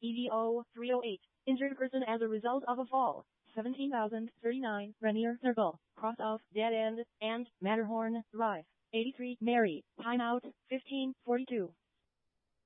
EDO 308. Injured person as a result of a fall. 17,039. Rainier Circle. Cross off Dead End and Matterhorn Drive. 83. Mary. Timeout 15:42.